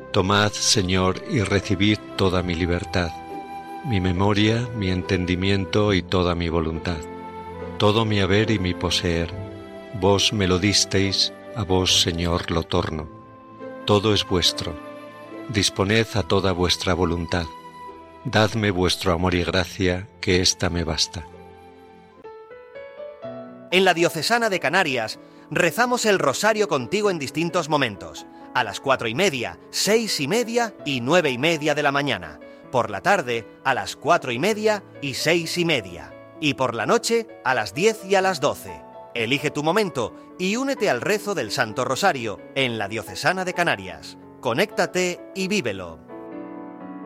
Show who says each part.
Speaker 1: Tomad, Señor, y recibid toda mi libertad, mi memoria, mi entendimiento y toda mi voluntad, todo mi haber y mi poseer. Vos me lo disteis, a vos, Señor, lo torno. Todo es vuestro. Disponed a toda vuestra voluntad. Dadme vuestro amor y gracia, que ésta me basta.
Speaker 2: En la Diocesana de Canarias rezamos el rosario contigo en distintos momentos, a las 4:30, 6:30 y 9:30 de la mañana, por la tarde a las 4:30 y 6:30, y por la noche a las 10 y a las 12. Elige tu momento y únete al rezo del Santo Rosario en la Diocesana de Canarias. Conéctate y vívelo.